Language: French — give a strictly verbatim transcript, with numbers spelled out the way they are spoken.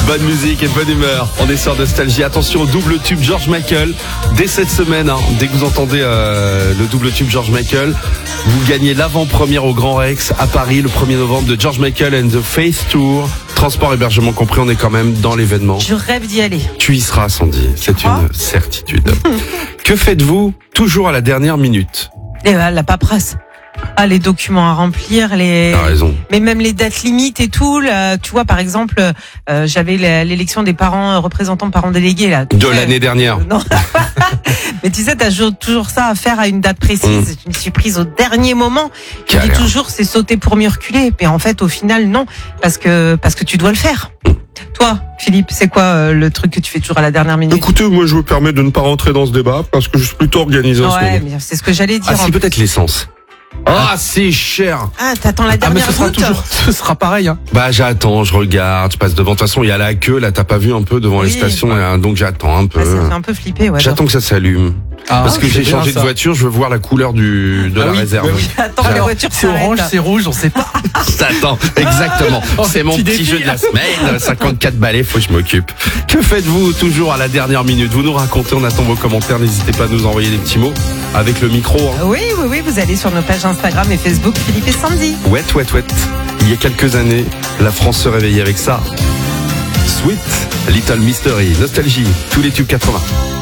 Bonne musique et bonne humeur. On est sur Nostalgie. Attention au double tube George Michael. Dès cette semaine, hein, dès que vous entendez euh, le double tube George Michael, vous gagnez l'avant-première au Grand Rex à Paris le premier novembre de George Michael and the Faith Tour. Transport, hébergement compris, on est quand même dans l'événement. Je rêve d'y aller. Tu y seras, Sandy. C'est une certitude. Que faites-vous toujours à la dernière minute? Et bah, la paperasse. Ah, les documents à remplir, les. T'as raison. Mais même les dates limites et tout. Là, tu vois, par exemple, euh, j'avais l'élection des parents euh, représentants parents délégués là. De l'année dernière. Euh, non. Mais tu sais, t'as toujours ça à faire à une date précise. Mmh. Je me suis prise au dernier moment. Je dis toujours, c'est sauter pour mieux reculer. Mais en fait, au final, non, parce que parce que tu dois le faire. Mmh. Toi, Philippe, c'est quoi euh, le truc que tu fais toujours à la dernière minute? Écoutez, moi, je me permets de ne pas rentrer dans ce débat parce que je suis plutôt organisé en ce moment. Ouais, mais c'est ce que j'allais dire. Ah, si, peut-être l'essence. Ah, c'est cher. Ah, t'attends la dernière ah, mais ce sera goutte. toujours, ce sera pareil, hein. Bah, j'attends, je regarde, je passe devant. De toute façon, il y a la queue, là, t'as pas vu un peu devant oui, les stations, ouais. hein, donc j'attends un peu. Ah, ça fait un peu flipper, ouais. J'attends que ça s'allume. Ah, Parce que j'ai bien, changé ça. de voiture, je veux voir la couleur du, de ah la oui, réserve. bah oui. Attends, les voitures c'est orange, c'est rouge, on sait pas. J'attends, exactement. Oh, C'est mon petit petit défi. jeu de la semaine. cinquante-quatre balais, faut que je m'occupe. Que faites-vous toujours à la dernière minute? Vous nous racontez, on attend vos commentaires. N'hésitez pas à nous envoyer des petits mots avec le micro. Hein. Oui, oui, oui, vous allez sur nos pages Instagram et Facebook, Philippe et Sandy. Ouais, ouais, ouais. Il y a quelques années, la France se réveillait avec ça. Sweet Little Mystery, Nostalgie, tous les tubes quatre-vingts.